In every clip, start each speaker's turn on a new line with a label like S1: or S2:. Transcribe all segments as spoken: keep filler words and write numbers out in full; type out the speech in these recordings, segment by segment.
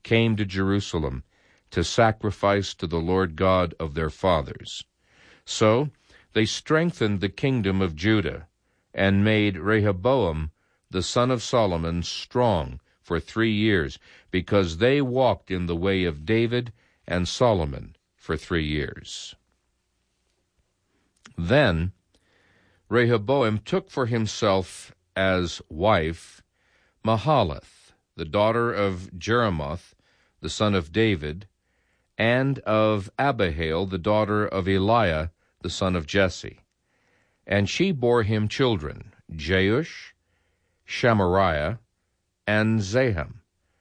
S1: came to Jerusalem to sacrifice to the Lord God of their fathers. So they strengthened the kingdom of Judah, and made Rehoboam the son of Solomon strong for three years, because they walked in the way of David and Solomon for three years. Then Rehoboam took for himself as wife Mahalath, the daughter of Jeremoth, the son of David, and of Abihail, the daughter of Eliah, the son of Jesse. And she bore him children, Jeush, Shamariah, and Zaham.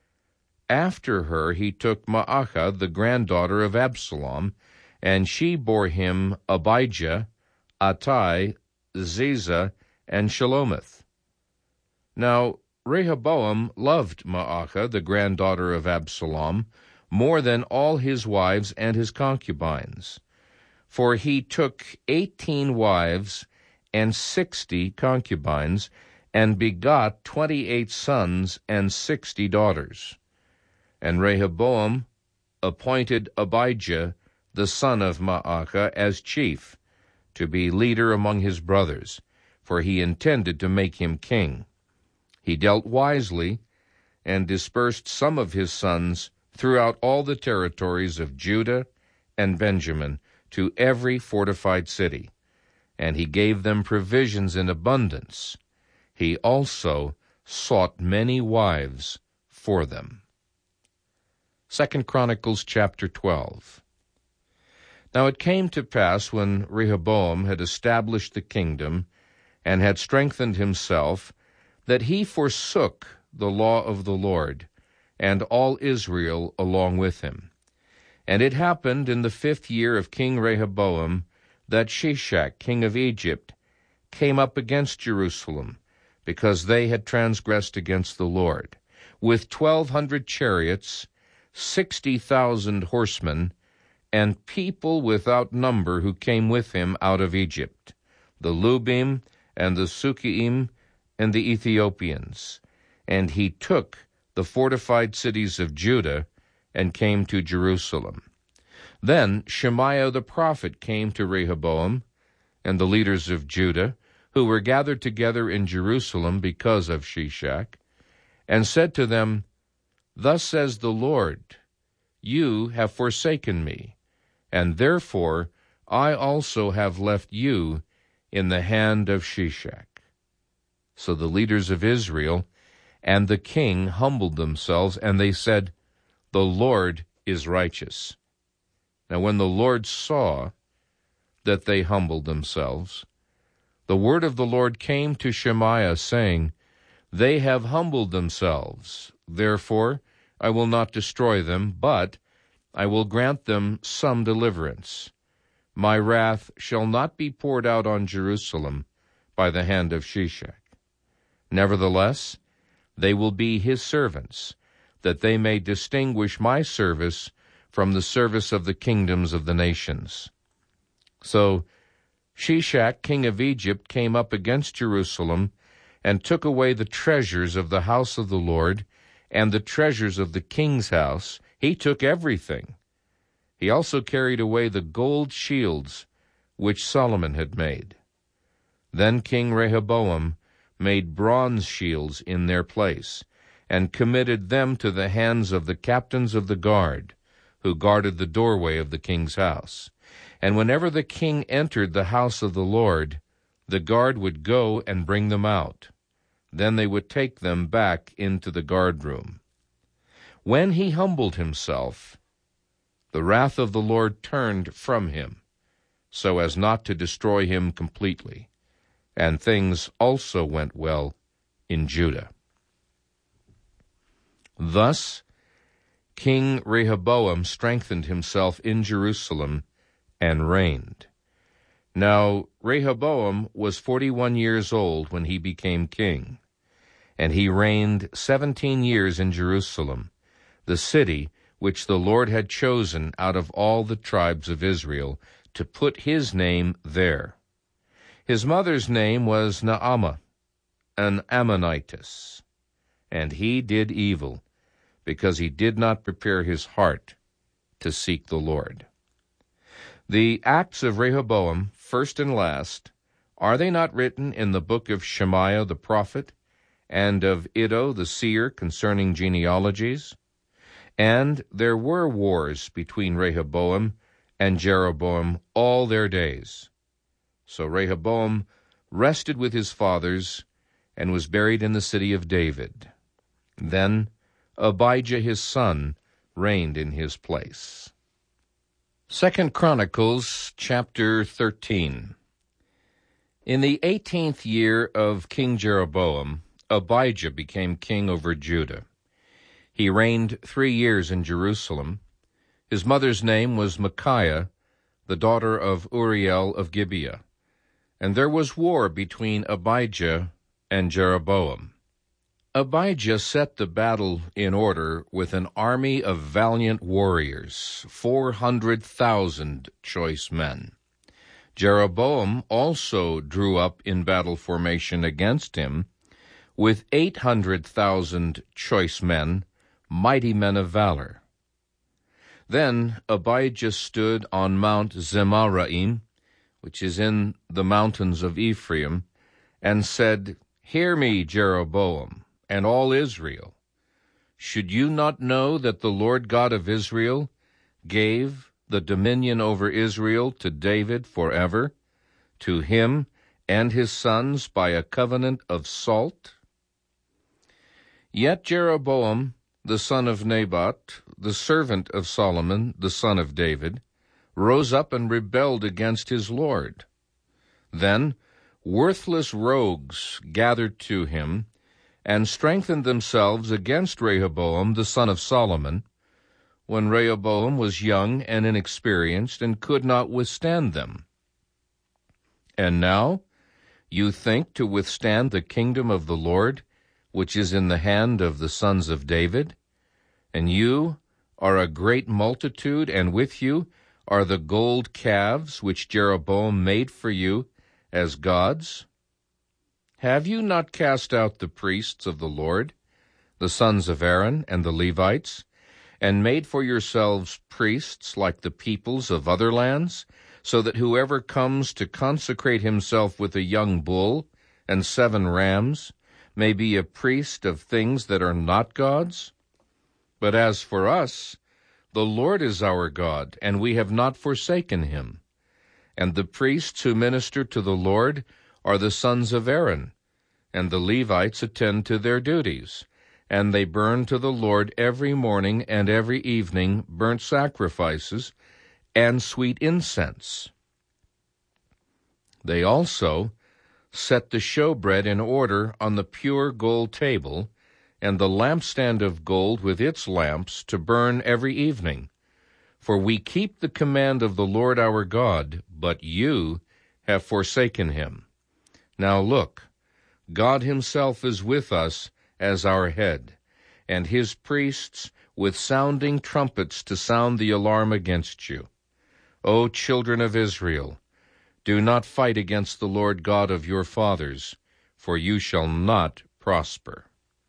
S1: After her he took Maacah, the granddaughter of Absalom, and she bore him Abijah, Attai, Ziza, and Shelomith. Now Rehoboam loved Maacah, the granddaughter of Absalom, more than all his wives and his concubines. For he took eighteen wives and sixty concubines, and begot twenty-eight sons and sixty daughters. And Rehoboam appointed Abijah, the son of Maacah, as chief, to be leader among his brothers, for he intended to make him king. He dealt wisely, and dispersed some of his sons throughout all the territories of Judah and Benjamin, to every fortified city, and he gave them provisions in abundance. He also sought many wives for them. Second Chronicles chapter twelve. Now it came to pass, when Rehoboam had established the kingdom, and had strengthened himself, that he forsook the law of the Lord, and all Israel along with him. And it happened in the fifth year of King Rehoboam, that Shishak, king of Egypt, came up against Jerusalem, because they had transgressed against the Lord, with twelve hundred chariots, sixty thousand horsemen, and people without number who came with him out of Egypt, the Lubim, and the Sukkiim, and the Ethiopians. And he took the fortified cities of Judah, and came to Jerusalem. Then Shemaiah the prophet came to Rehoboam, and the leaders of Judah, who were gathered together in Jerusalem because of Shishak, and said to them, Thus says the Lord, You have forsaken me, and therefore I also have left you in the hand of Shishak. So the leaders of Israel and the king humbled themselves, and they said, The Lord is righteous. Now when the Lord saw that they humbled themselves, the word of the Lord came to Shemaiah, saying, They have humbled themselves, therefore I will not destroy them, but I will grant them some deliverance. My wrath shall not be poured out on Jerusalem by the hand of Shishak. Nevertheless, they will be his servants, that they may distinguish my service from the service of the kingdoms of the nations. So Shishak, king of Egypt, came up against Jerusalem, and took away the treasures of the house of the Lord, and the treasures of the king's house. He took everything. He also carried away the gold shields which Solomon had made. Then King Rehoboam made bronze shields in their place, and committed them to the hands of the captains of the guard, who guarded the doorway of the king's house. And whenever the king entered the house of the Lord, the guard would go and bring them out. Then they would take them back into the guard room. When he humbled himself, the wrath of the Lord turned from him, so as not to destroy him completely, and things also went well in Judah. Thus King Rehoboam strengthened himself in Jerusalem and reigned. Now Rehoboam was forty-one years old when he became king, and he reigned seventeen years in Jerusalem, the city which the Lord had chosen out of all the tribes of Israel, to put his name there. His mother's name was Naamah, an Ammonitess, and he did evil, because he did not prepare his heart to seek the Lord. The acts of Rehoboam, first and last, are they not written in the book of Shemaiah the prophet, and of Iddo the seer concerning genealogies? And there were wars between Rehoboam and Jeroboam all their days. So Rehoboam rested with his fathers and was buried in the city of David. Then Abijah his son reigned in his place. Second Chronicles chapter thirteen. In the eighteenth year of King Jeroboam, Abijah became king over Judah. He reigned three years in Jerusalem. His mother's name was Micaiah, the daughter of Uriel of Gibeah. And there was war between Abijah and Jeroboam. Abijah set the battle in order with an army of valiant warriors, four hundred thousand choice men. Jeroboam also drew up in battle formation against him with eight hundred thousand choice men, mighty men of valor. Then Abijah stood on Mount Zemaraim, which is in the mountains of Ephraim, and said, Hear me, Jeroboam, and all Israel. Should you not know that the Lord God of Israel gave the dominion over Israel to David forever, to him and his sons by a covenant of salt? Yet Jeroboam, the son of Nebat, the servant of Solomon, the son of David, rose up and rebelled against his Lord. Then worthless rogues gathered to him, and strengthened themselves against Rehoboam, the son of Solomon, when Rehoboam was young and inexperienced, and could not withstand them. And now you think to withstand the kingdom of the Lord, which is in the hand of the sons of David? And you are a great multitude, and with you are the gold calves which Jeroboam made for you as gods? Have you not cast out the priests of the Lord, the sons of Aaron and the Levites, and made for yourselves priests like the peoples of other lands, so that whoever comes to consecrate himself with a young bull and seven rams may be a priest of things that are not gods? But as for us, the Lord is our God, and we have not forsaken him. And the priests who minister to the Lord are the sons of Aaron, and the Levites attend to their duties, and they burn to the Lord every morning and every evening burnt sacrifices and sweet incense. They also set the showbread in order on the pure gold table, and the lampstand of gold with its lamps to burn every evening. For we keep the command of the Lord our God, but you have forsaken him. Now look, God himself is with us as our head, and his priests with sounding trumpets to sound the alarm against you. O children of Israel, do not fight against the Lord God of your fathers, for you shall not prosper.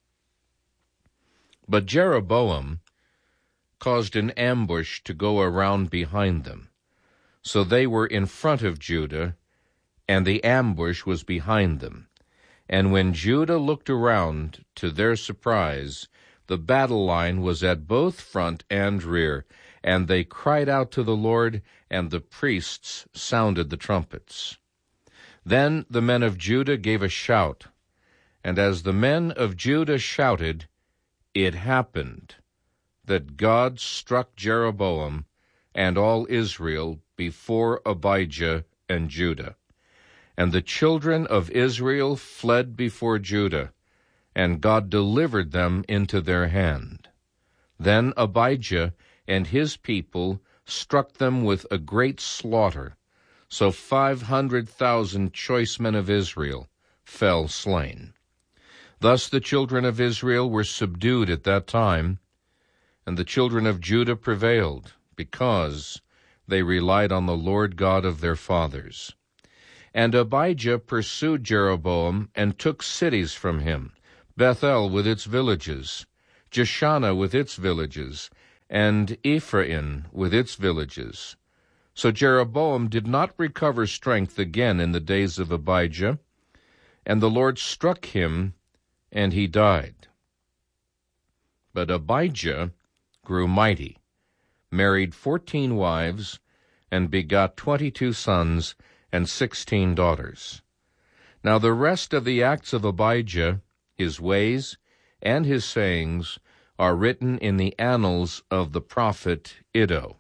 S1: But Jeroboam caused an ambush to go around behind them. So they were in front of Judah, and the ambush was behind them. And when Judah looked around, to their surprise, the battle line was at both front and rear, and they cried out to the Lord, and the priests sounded the trumpets. Then the men of Judah gave a shout, and as the men of Judah shouted, it happened that God struck Jeroboam and all Israel before Abijah and Judah. And the children of Israel fled before Judah, and God delivered them into their hand. Then Abijah and his people struck them with a great slaughter, so five hundred thousand choice men of Israel fell slain. Thus the children of Israel were subdued at that time, and the children of Judah prevailed, because they relied on the Lord God of their fathers. And Abijah pursued Jeroboam and took cities from him, Bethel with its villages, Jeshanah with its villages, and Ephraim with its villages. So Jeroboam did not recover strength again in the days of Abijah, and the Lord struck him, and he died. But Abijah grew mighty, married fourteen wives, and begot twenty-two sons and sixteen daughters. Now the rest of the acts of Abijah, his ways, and his sayings, are written in the annals of the prophet Iddo.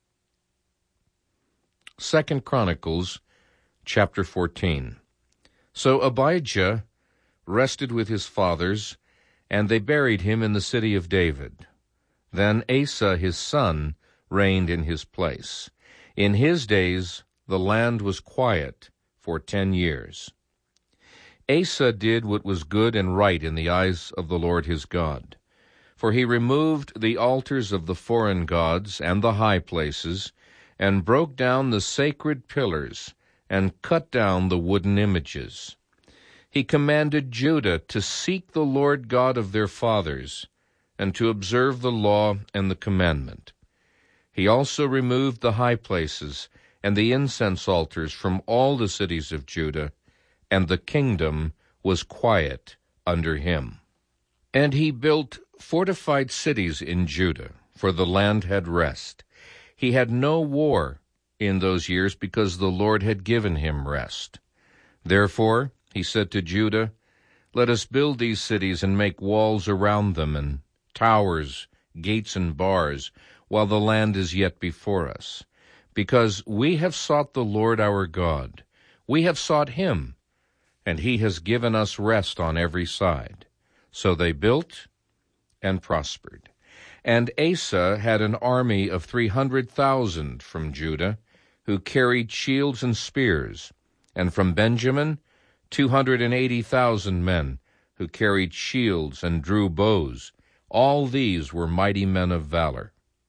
S1: Second Chronicles, chapter fourteen. So Abijah rested with his fathers, and they buried him in the city of David. Then Asa his son reigned in his place. In his days the land was quiet for ten years. Asa did what was good and right in the eyes of the Lord his God. For he removed the altars of the foreign gods and the high places, and broke down the sacred pillars, and cut down the wooden images. He commanded Judah to seek the Lord God of their fathers, and to observe the law and the commandment. He also removed the high places and the incense altars from all the cities of Judah, and the kingdom was quiet under him. And he built fortified cities in Judah, for the land had rest. He had no war in those years because the Lord had given him rest. Therefore he said to Judah, "Let us build these cities and make walls around them, and towers, gates, and bars, while the land is yet before us. Because we have sought the Lord our God. We have sought him, and he has given us rest on every side." So they built and prospered. And Asa had an army of three hundred thousand from Judah, who carried shields and spears, and from Benjamin two hundred and eighty thousand men, who carried shields and drew bows. All these were mighty men of valor.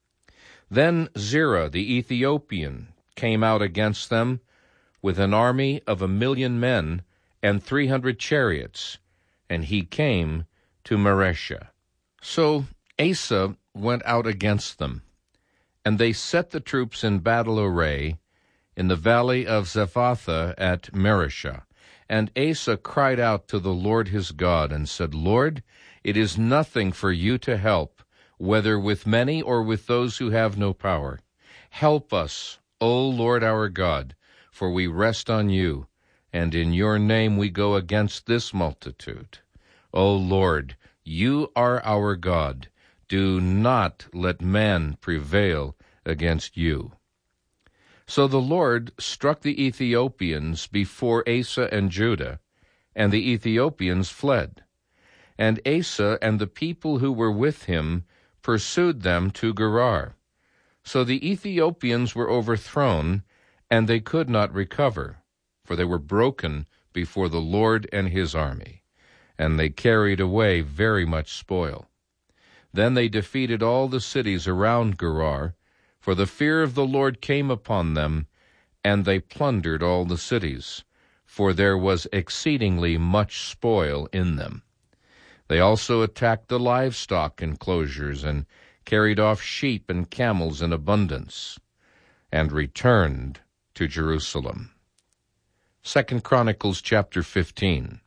S1: Then Zerah the Ethiopian came out against them with an army of a million men and three hundred chariots, and he came to Mareshah. So Asa went out against them, and they set the troops in battle array in the valley of Zephathah at Mareshah. And Asa cried out to the Lord his God, and said, "Lord, it is nothing for you to help, whether with many or with those who have no power. Help us, O Lord our God, for we rest on you, and in your name we go against this multitude. O Lord, you are our God. Do not let man prevail against you." So the Lord struck the Ethiopians before Asa and Judah, and the Ethiopians fled. And Asa and the people who were with him pursued them to Gerar. So the Ethiopians were overthrown, and they could not recover, for they were broken before the Lord and his army, and they carried away very much spoil. Then they defeated all the cities around Gerar, for the fear of the Lord came upon them, and they plundered all the cities, for there was exceedingly much spoil in them. They also attacked the livestock enclosures, and carried off sheep and camels in abundance, and returned to Jerusalem. Second Chronicles chapter fifteen.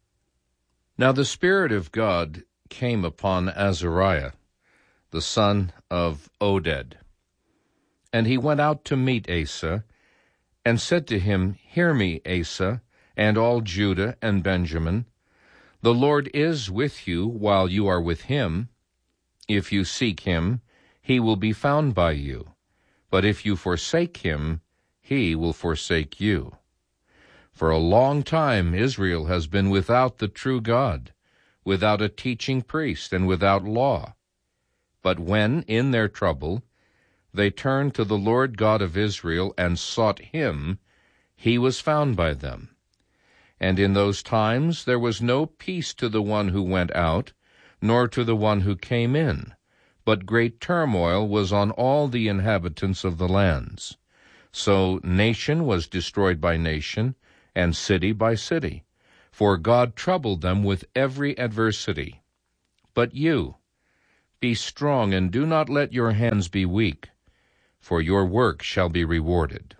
S1: Now the Spirit of God came upon Azariah, the son of Oded. And he went out to meet Asa, and said to him, "Hear me, Asa, and all Judah and Benjamin. The Lord is with you while you are with him. If you seek him, he will be found by you. But if you forsake him, he will forsake you. For a long time Israel has been without the true God, without a teaching priest, and without law. But when, in their trouble, they turned to the Lord God of Israel and sought him, he was found by them. And in those times there was no peace to the one who went out, nor to the one who came in, but great turmoil was on all the inhabitants of the lands. So nation was destroyed by nation, and city by city, for God troubled them with every adversity. But you, Be strong, and do not let your hands be weak, for your work shall be rewarded.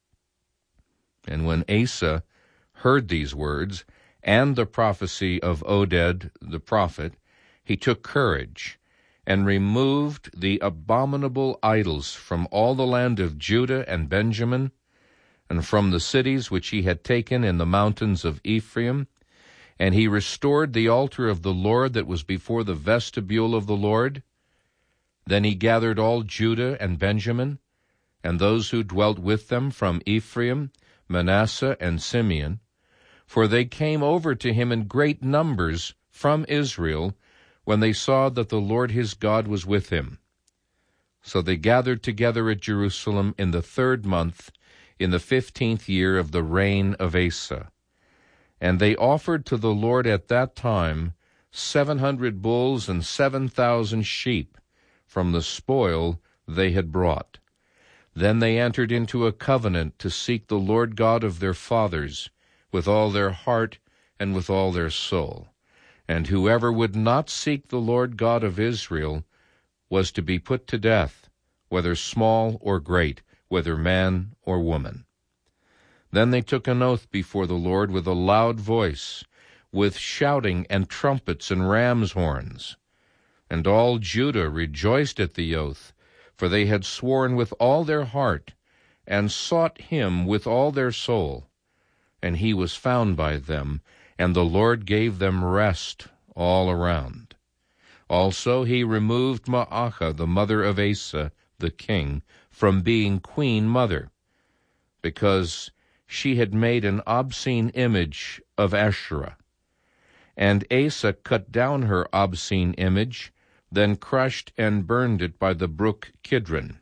S1: And when Asa heard these words, and the prophecy of Oded the prophet, he took courage, and removed the abominable idols from all the land of Judah and Benjamin, and from the cities which he had taken in the mountains of Ephraim, and he restored the altar of the Lord that was before the vestibule of the Lord. Then he gathered all Judah and Benjamin, and those who dwelt with them from Ephraim, Manasseh, and Simeon, for they came over to him in great numbers from Israel, when they saw that the Lord his God was with him. So they gathered together at Jerusalem in the third month, in the fifteenth year of the reign of Asa. And they offered to the Lord at that time seven hundred bulls and seven thousand sheep from the spoil they had brought. Then they entered into a covenant to seek the Lord God of their fathers with all their heart and with all their soul. And whoever would not seek the Lord God of Israel was to be put to death, whether small or great, whether man or woman. Then they took an oath before the Lord with a loud voice, with shouting and trumpets and ram's horns. And all Judah rejoiced at the oath, for they had sworn with all their heart, and sought him with all their soul. And he was found by them, and the Lord gave them rest all around. Also he removed Maacah, the mother of Asa, the king, from being queen mother, because she had made an obscene image of Asherah. And Asa cut down her obscene image, then crushed and burned it by the brook Kidron.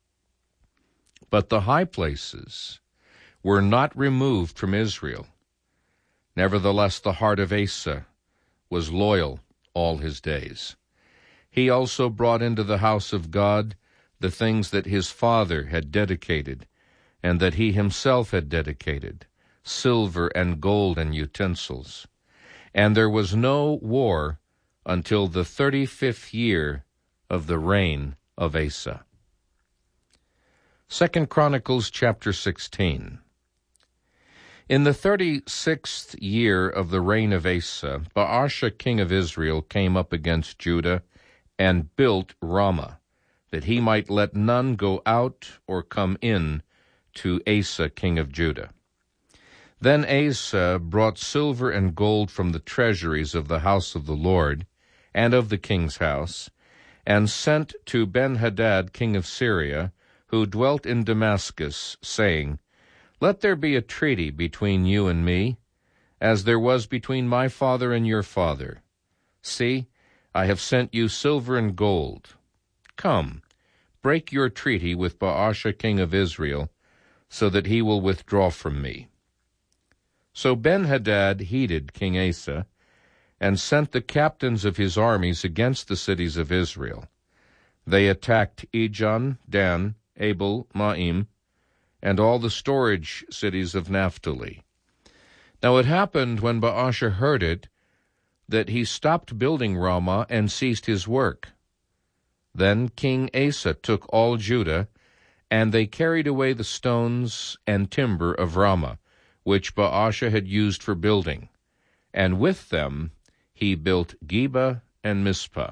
S1: But the high places were not removed from Israel. Nevertheless, the heart of Asa was loyal all his days. He also brought into the house of God the things that his father had dedicated, and that he himself had dedicated, silver and gold and utensils. And there was no war until the thirty-fifth year of the reign of Asa. Second Chronicles chapter sixteen. In the thirty-sixth year of the reign of Asa, Baasha king of Israel came up against Judah and built Ramah, that he might let none go out or come in to Asa king of Judah. Then Asa brought silver and gold from the treasuries of the house of the Lord and of the king's house, and sent to Ben-Hadad king of Syria, who dwelt in Damascus, saying, Let there be a treaty between you and me, as there was between my father and your father. See, I have sent you silver and gold. Come, break your treaty with Baasha king of Israel, so that he will withdraw from me. So Ben-Hadad heeded King Asa, and sent the captains of his armies against the cities of Israel. They attacked Ijon, Dan, Abel, Maim, and all the storage cities of Naphtali. Now it happened, when Baasha heard it, that he stopped building Ramah and ceased his work. Then King Asa took all Judah, and they carried away the stones and timber of Ramah, which Baasha had used for building, and with them he built Geba and Mizpah.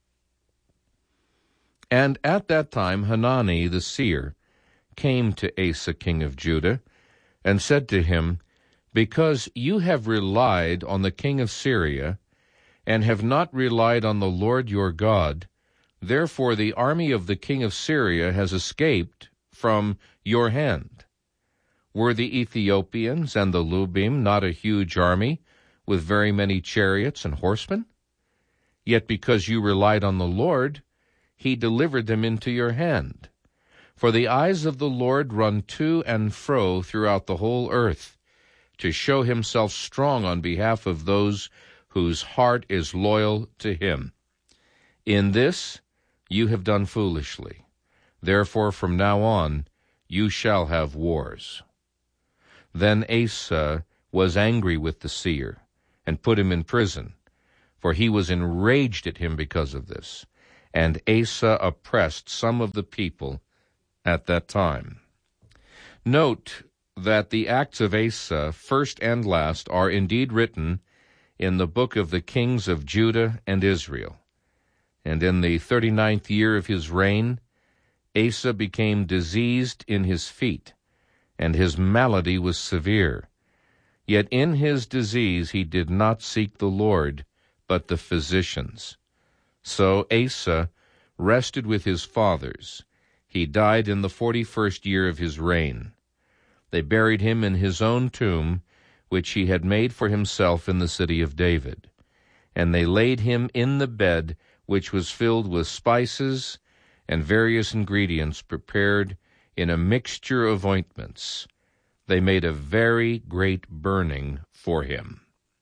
S1: And at that time Hanani the seer came to Asa king of Judah, and said to him, Because you have relied on the king of Syria, and have not relied on the Lord your God, therefore the army of the king of Syria has escaped from your hand. Were the Ethiopians and the Lubim not a huge army, with very many chariots and horsemen? Yet because you relied on the Lord, he delivered them into your hand. For the eyes of the Lord run to and fro throughout the whole earth, to show himself strong on behalf of those whose heart is loyal to him. In this you have done foolishly. Therefore from now on you shall have wars. Then Asa was angry with the seer, and put him in prison, for he was enraged at him because of this. and Asa oppressed some of the people at that time. Note that the acts of Asa, first and last, are indeed written in the book of the kings of Judah and Israel. And in the thirty-ninth year of his reign, Asa became diseased in his feet, and his malady was severe. Yet in his disease he did not seek the Lord, but the physicians. So Asa rested with his fathers. He died in the forty-first year of his reign. They buried him in his own tomb, which he had made for himself in the city of David. And they laid him in the bed which was filled with spices and various ingredients prepared in a mixture of ointments. They made a very great burning for him.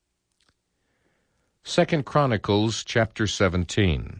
S1: Second Chronicles chapter seventeen.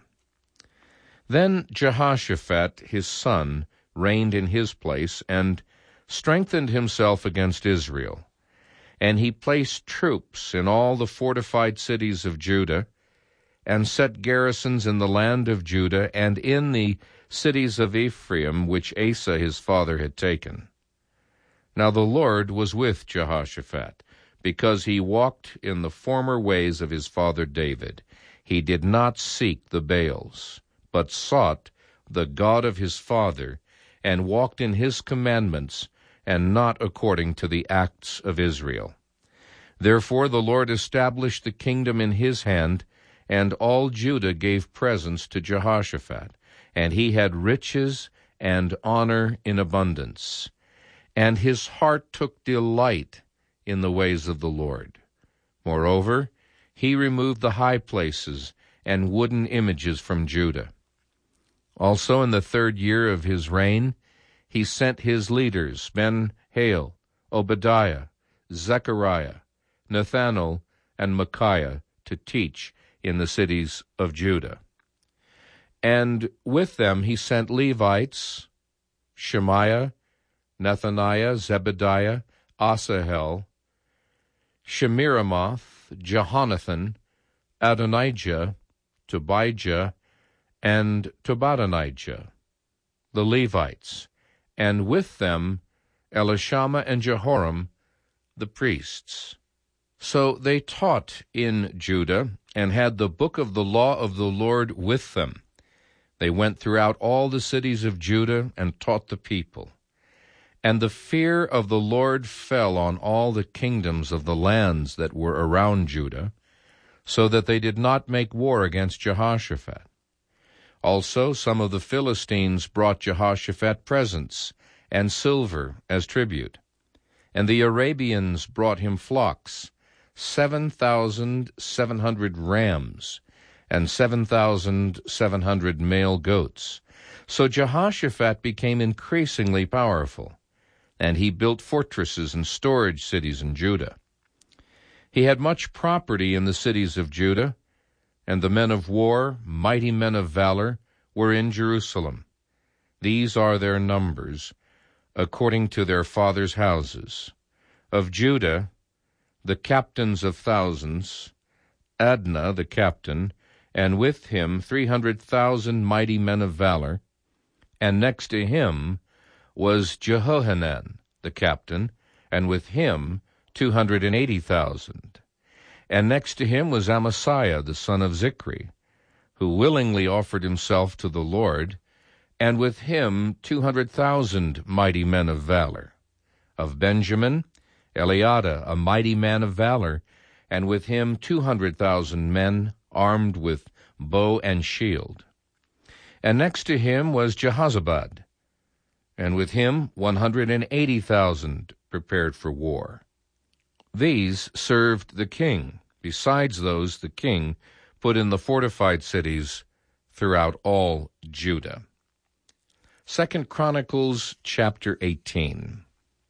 S1: Then Jehoshaphat his son reigned in his place, and strengthened himself against Israel. And he placed troops in all the fortified cities of Judah, and set garrisons in the land of Judah, and in the cities of Ephraim, which Asa his father had taken. Now the Lord was with Jehoshaphat, because he walked in the former ways of his father David. He did not seek the Baals, but sought the God of his father, and walked in his commandments, and not according to the acts of Israel. Therefore the Lord established the kingdom in his hand, and all Judah gave presents to Jehoshaphat, and he had riches and honor in abundance. And his heart took delight in the ways of the Lord. Moreover, he removed the high places and wooden images from Judah. Also in the third year of his reign, he sent his leaders, Ben-Hail, Obadiah, Zechariah, Nathanael, and Micaiah, to teach in the cities of Judah. And with them he sent Levites, Shemaiah, Nethaniah, Zebediah, Asahel, Shemiramoth, Jehonathan, Adonijah, Tobijah, and Tobadonijah, the Levites, and with them Elishama and Jehoram, the priests. So they taught in Judah, and had the book of the law of the Lord with them. They went throughout all the cities of Judah, and taught the people. And the fear of the Lord fell on all the kingdoms of the lands that were around Judah, so that they did not make war against Jehoshaphat. Also some of the Philistines brought Jehoshaphat presents and silver as tribute. And the Arabians brought him flocks, seven thousand seven hundred rams, and seven thousand seven hundred male goats. So Jehoshaphat became increasingly powerful, and he built fortresses and storage cities in Judah. He had much property in the cities of Judah, and the men of war, mighty men of valor, were in Jerusalem. These are their numbers, according to their fathers' houses. Of Judah, the captains of thousands, Adnah the captain, and with him three hundred thousand mighty men of valor, and next to him was Jehohanan the captain, and with him two hundred and eighty thousand. And next to him was Amasiah the son of Zichri, who willingly offered himself to the Lord, and with him two hundred thousand mighty men of valor. Of Benjamin, Eliada, a mighty man of valor, and with him two hundred thousand men armed with bow and shield. And next to him was Jehozabad, and with him one hundred and eighty thousand prepared for war. These served the king, besides those the king put in the fortified cities throughout all Judah. Second Chronicles chapter eighteen.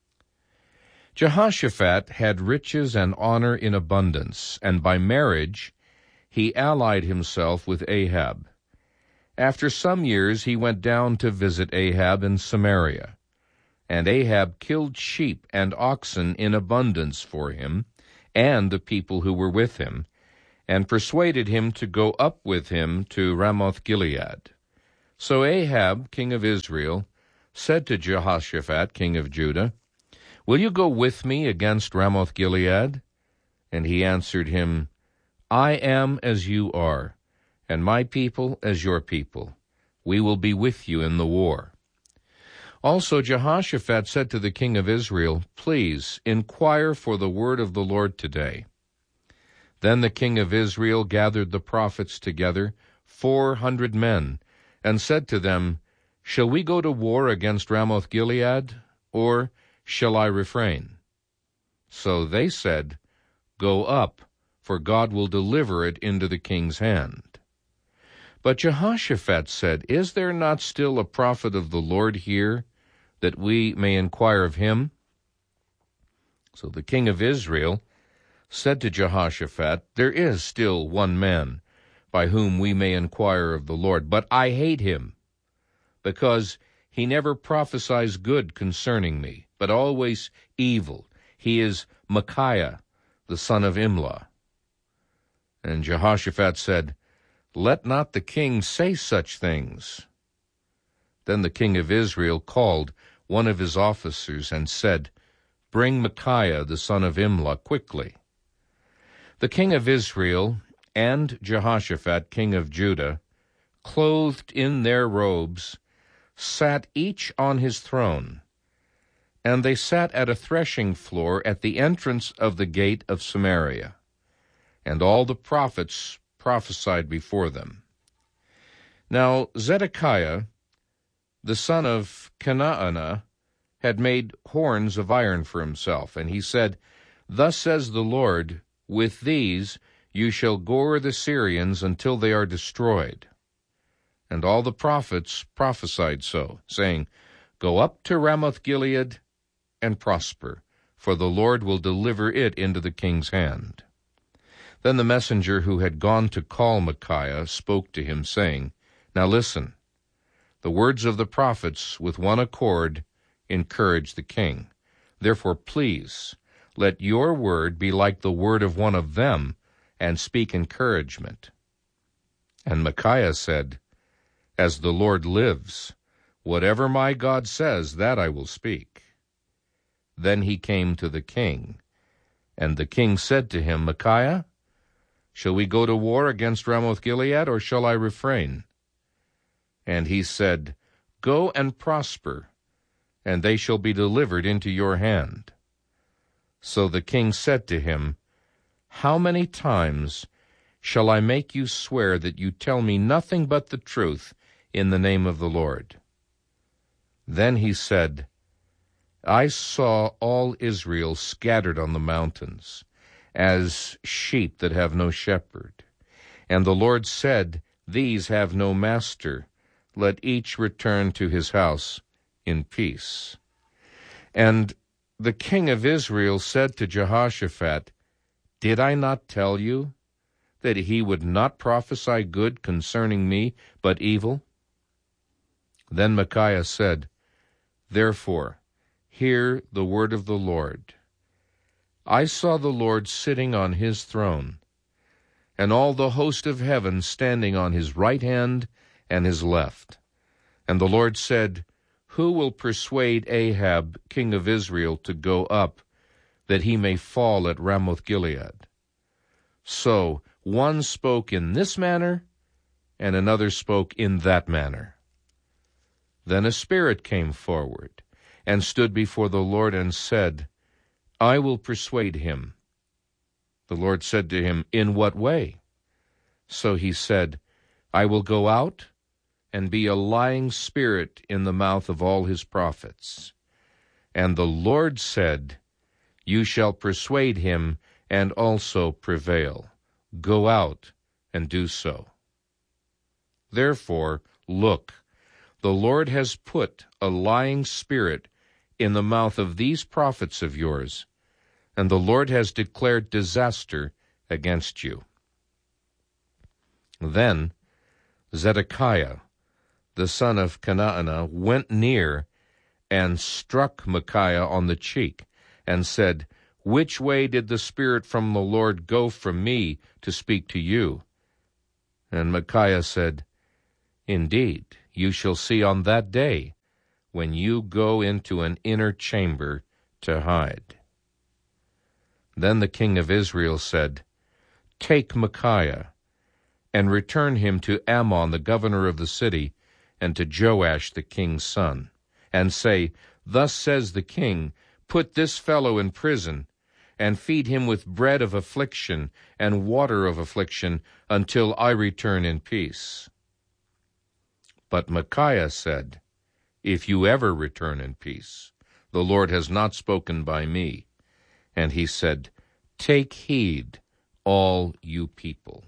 S1: Jehoshaphat had riches and honor in abundance, and by marriage he allied himself with Ahab. After some years he went down to visit Ahab in Samaria. And Ahab killed sheep and oxen in abundance for him, and the people who were with him, and persuaded him to go up with him to Ramoth-Gilead. So Ahab, king of Israel, said to Jehoshaphat, king of Judah, "Will you go with me against Ramoth-Gilead?" And he answered him, "I am as you are, and my people as your people. We will be with you in the war." Also Jehoshaphat said to the king of Israel, "Please inquire for the word of the Lord today." Then the king of Israel gathered the prophets together, four hundred men, and said to them, "Shall we go to war against Ramoth-Gilead, or shall I refrain?" So they said, "Go up, for God will deliver it into the king's hand." But Jehoshaphat said, "Is there not still a prophet of the Lord here, that we may inquire of him?" So the king of Israel said to Jehoshaphat, "There is still one man by whom we may inquire of the Lord, but I hate him, because he never prophesies good concerning me, but always evil. He is Micaiah, the son of Imlah." And Jehoshaphat said, "Let not the king say such things." Then the king of Israel called one of his officers and said, "Bring Micaiah, the son of Imlah, quickly." The king of Israel and Jehoshaphat, king of Judah, clothed in their robes, sat each on his throne, and they sat at a threshing floor at the entrance of the gate of Samaria, and all the prophets prophesied before them. Now Zedekiah, the son of Kenaanah, had made horns of iron for himself, and he said, "Thus says the Lord, with these you shall gore the Syrians until they are destroyed." And all the prophets prophesied so, saying, "Go up to Ramoth-Gilead and prosper, for the Lord will deliver it into the king's hand." Then the messenger who had gone to call Micaiah spoke to him, saying, "Now listen, the words of the prophets with one accord encourage the king. Therefore, please, let your word be like the word of one of them, and speak encouragement." And Micaiah said, "As the Lord lives, whatever my God says, that I will speak." Then he came to the king, and the king said to him, "Micaiah, shall we go to war against Ramoth-Gilead, or shall I refrain?" And he said, "Go and prosper, and they shall be delivered into your hand." So the king said to him, "How many times shall I make you swear that you tell me nothing but the truth in the name of the Lord?" Then he said, "I saw all Israel scattered on the mountains, as sheep that have no shepherd. And the Lord said, These have no master. Let each return to his house in peace." And the king of Israel said to Jehoshaphat, "Did I not tell you that he would not prophesy good concerning me, but evil?" Then Micaiah said, "Therefore, hear the word of the Lord. I saw the Lord sitting on his throne, and all the host of heaven standing on his right hand and his left. And the Lord said, Who will persuade Ahab, king of Israel, to go up, that he may fall at Ramoth-Gilead? So one spoke in this manner, and another spoke in that manner. Then a spirit came forward, and stood before the Lord, and said, I will persuade him. The Lord said to him, In what way? So he said, I will go out and be a lying spirit in the mouth of all his prophets. And the Lord said, You shall persuade him, and also prevail. Go out and do so. Therefore, look, the Lord has put a lying spirit in the mouth of these prophets of yours, and the Lord has declared disaster against you. Then Zedekiah, the son of Kenaanah, went near and struck Micaiah on the cheek, and said, Which way did the Spirit from the Lord go from me to speak to you. And Micaiah said, Indeed, you shall see on that day, when you go into an inner chamber to hide. Then the king of Israel said, Take Micaiah, and return him to Ammon the governor of the city, and to Joash the king's son, and say, Thus says the king, Put this fellow in prison, and feed him with bread of affliction and water of affliction, until I return in peace. But Micaiah said, If you ever return in peace, the Lord has not spoken by me. And he said, Take heed, all you people.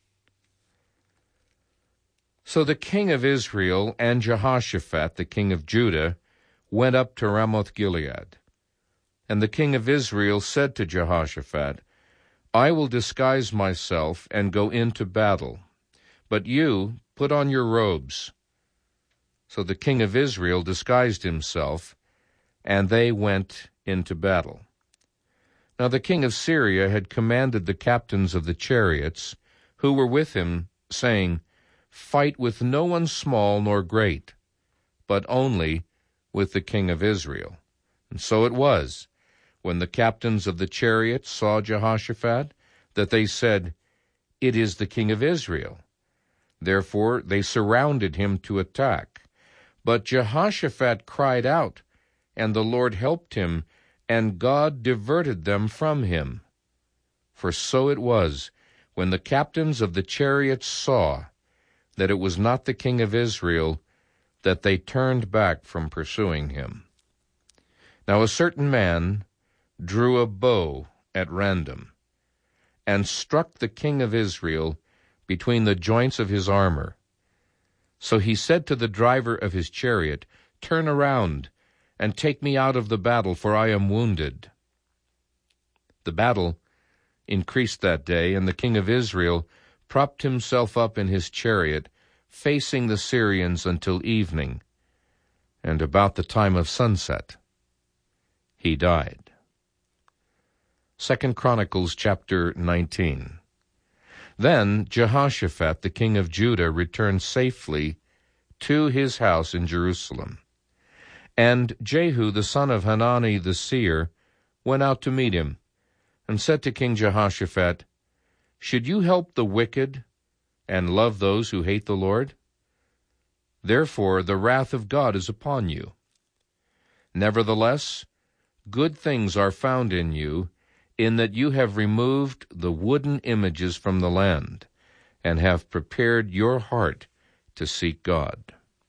S1: So the king of Israel and Jehoshaphat, the king of Judah, went up to Ramoth-Gilead. And the king of Israel said to Jehoshaphat, I will disguise myself and go into battle, but you put on your robes. So the king of Israel disguised himself, and they went into battle. Now the king of Syria had commanded the captains of the chariots who were with him, saying, Fight with no one small nor great, but only with the king of Israel. And so it was, when the captains of the chariots saw Jehoshaphat, that they said, It is the king of Israel. Therefore they surrounded him to attack. But Jehoshaphat cried out, and the Lord helped him, and God diverted them from him. For so it was, when the captains of the chariots saw that it was not the king of Israel, that they turned back from pursuing him. Now a certain man drew a bow at random, and struck the king of Israel between the joints of his armor. So he said to the driver of his chariot, Turn around, and take me out of the battle, for I am wounded. The battle increased that day, and the king of Israel propped himself up in his chariot, facing the Syrians until evening, and about the time of sunset he died. Second Chronicles chapter nineteen. Then Jehoshaphat the king of Judah returned safely to his house in Jerusalem. And Jehu the son of Hanani the seer went out to meet him, and said to King Jehoshaphat, Should you help the wicked and love those who hate the Lord? Therefore the wrath of God is upon you. Nevertheless, good things are found in you, in that you have removed the wooden images from the land, and have prepared your heart to seek God.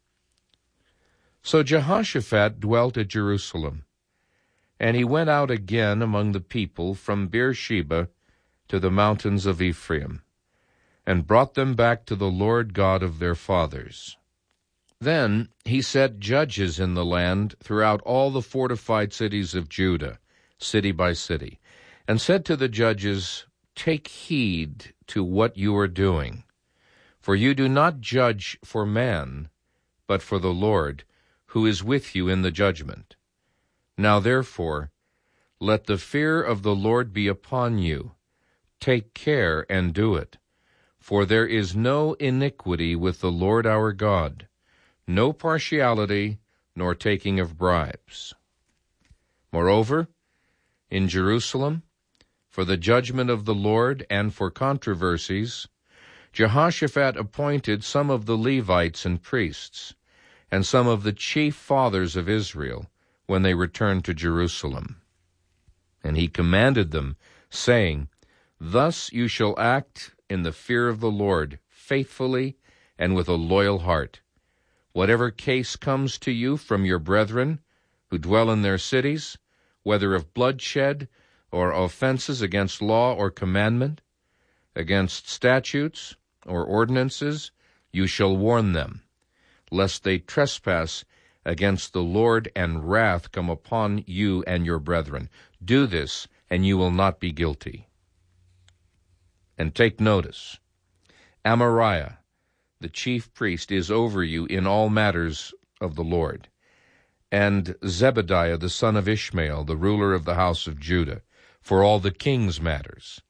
S1: So Jehoshaphat dwelt at Jerusalem, and he went out again among the people from Beersheba to the mountains of Ephraim, and brought them back to the Lord God of their fathers. Then he set judges in the land throughout all the fortified cities of Judah, city by city, and said to the judges, Take heed to what you are doing, for you do not judge for man, but for the Lord, who is with you in the judgment. Now therefore, let the fear of the Lord be upon you. Take care and do it, for there is no iniquity with the Lord our God, no partiality, nor taking of bribes. Moreover, in Jerusalem, for the judgment of the Lord and for controversies, Jehoshaphat appointed some of the Levites and priests, and some of the chief fathers of Israel, when they returned to Jerusalem. And he commanded them, saying, Thus you shall act in the fear of the Lord, faithfully and with a loyal heart. Whatever case comes to you from your brethren who dwell in their cities, whether of bloodshed or offenses against law or commandment, against statutes or ordinances, you shall warn them, lest they trespass against the Lord and wrath come upon you and your brethren. Do this, and you will not be guilty. And take notice, Amariah, the chief priest, is over you in all matters of the Lord, and Zebediah the son of Ishmael, the ruler of the house of Judah, for all the king's matters.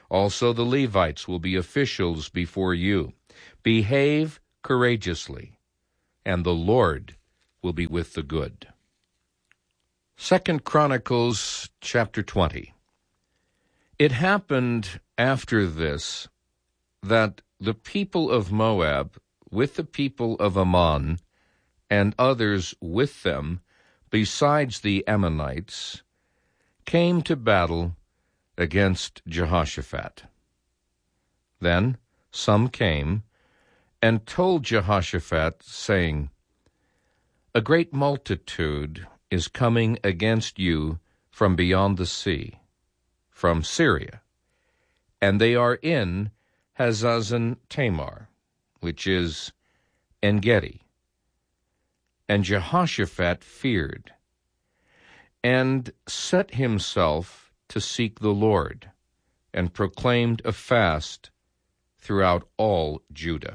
S1: Also the Levites will be officials before you. Behave courageously, and the Lord will be with the good. Second Chronicles chapter twenty. It happened after this that the people of Moab, with the people of Ammon, and others with them, besides the Ammonites, came to battle against Jehoshaphat. Then some came and told Jehoshaphat, saying, A great multitude is coming against you from beyond the sea, from Syria, and they are in Hazazon Tamar, which is En-gedi. And Jehoshaphat feared, and set himself to seek the Lord, and proclaimed a fast throughout all Judah.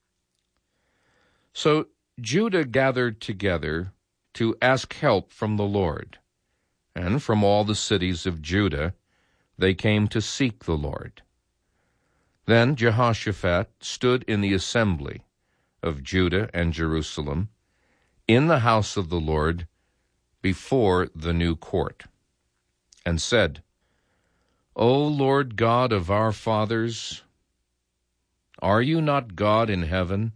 S1: So Judah gathered together to ask help from the Lord, and from all the cities of Judah they came to seek the Lord. Then Jehoshaphat stood in the assembly of Judah and Jerusalem, in the house of the Lord, before the new court, and said, O Lord God of our fathers, are you not God in heaven?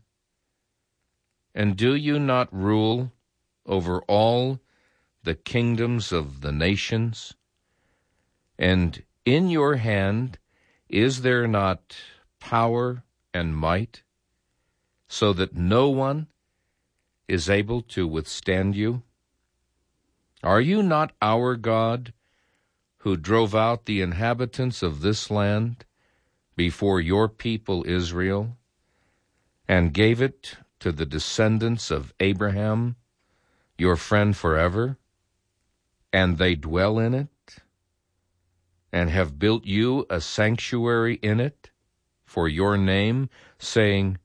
S1: And do you not rule over all the kingdoms of the nations? And in your hand is there not power and might, so that no one is able to withstand you? Are you not our God, who drove out the inhabitants of this land before your people Israel, and gave it to the descendants of Abraham, your friend forever, and they dwell in it, and have built you a sanctuary in it for your name, saying,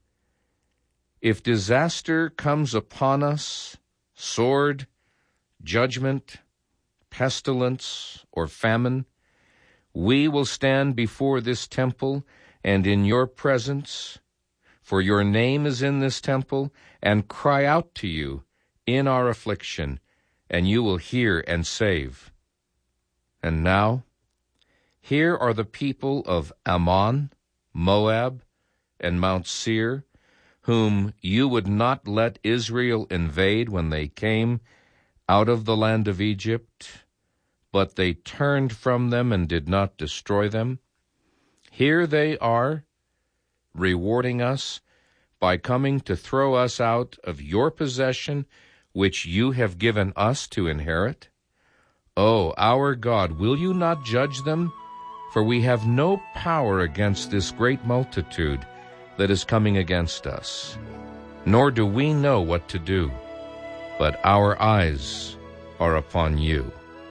S1: If disaster comes upon us, sword, judgment, pestilence, or famine, we will stand before this temple and in your presence, for your name is in this temple, and cry out to you in our affliction, and you will hear and save. And now, here are the people of Ammon, Moab, and Mount Seir, whom you would not let Israel invade when they came out of the land of Egypt, but they turned from them and did not destroy them. Here they are, rewarding us by coming to throw us out of your possession, which you have given us to inherit. O our God, will you not judge them? For we have no power against this great multitude that is coming against us, nor do we know what to do, but our eyes are upon you.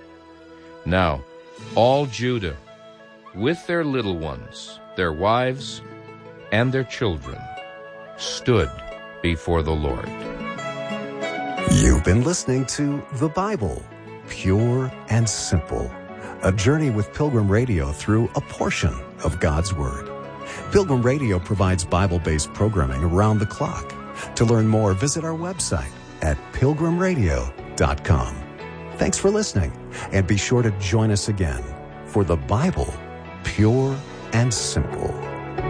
S1: Now, all Judah, with their little ones, their wives, and their children, stood before the Lord.
S2: You've been listening to The Bible, Pure and Simple, a journey with Pilgrim Radio through a portion of God's Word. Pilgrim Radio provides Bible-based programming around the clock. To learn more, visit our website at pilgrim radio dot com. Thanks for listening, and be sure to join us again for The Bible, Pure and Simple.